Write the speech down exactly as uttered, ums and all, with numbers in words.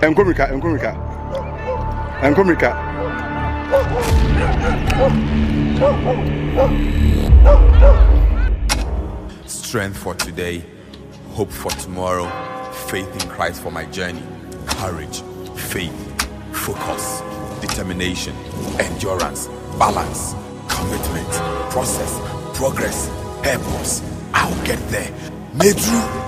Enkomrika, Enkomrika. Enkomrika. Strength for today, hope for tomorrow, faith in Christ for my journey, courage, faith, focus, determination, endurance, balance, commitment, process, progress, purpose. I'll get there. Medru.